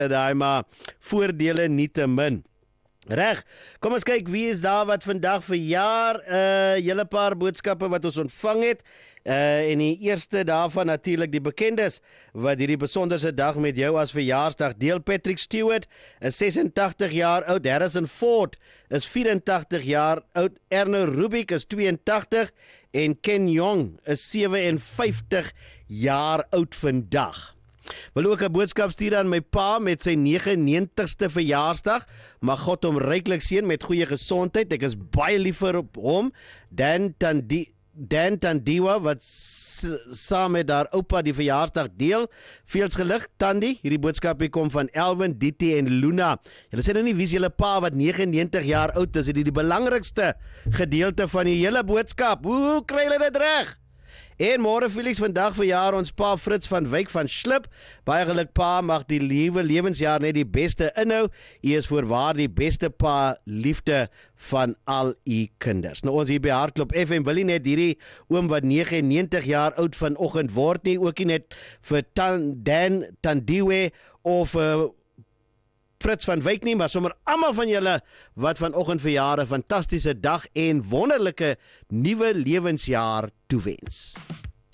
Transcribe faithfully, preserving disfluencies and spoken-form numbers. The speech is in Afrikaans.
daai maar voordele nie te min. Reg, kom ons kyk wie is daar wat vandag verjaar, uh, julle paar boodskappe wat ons ontvang het, uh, en die eerste daarvan natuurlik die bekendes, wat hierdie besonderse dag met jou as verjaarsdag deel. Patrick Stewart is sesentagtig jaar oud, Harrison Ford is vierentagtig jaar oud, Erno Rubik is tweeëntagtig en Ken Jeong is sewenvyftig jaar oud vandag. Wil ook 'n boodskap stuur aan my pa met sy negenennegentigste verjaarsdag. Mag God hom ryklik seën met goeie gesondheid. Ek is baie lief vir hom. Dan Tandi Dan Tandiwa wat saam met haar oupa die verjaarsdag deel. Veels geluk Tandi. Hierdie boodskap hier kom van Elwin, Diti en Luna. Julle sê nou nie wie is julle pa wat negenennegentig jaar oud is. Dit is die belangrikste gedeelte van die hele boodskap. Hoe kry julle dit reg? En môre Felix, vandag verjaar ons pa Fritz van Wyk van Slip. Baie geluk pa, mag die liewe lewensjaar net die beste inhou. U is voorwaar die beste pa, liefde van al u kinders. Nou ons hier by Hartklop F M wil nie net hierdie oom wat negenennegentig jaar oud vanoggend word nie, ook nie net vir Tan, Dan Tandiwe of uh, Fritz van Wyk nie, maar sommer almal van julle wat vanoggend verjaar 'n fantastiese dag en wonderlike nuwe lewensjaar toewens.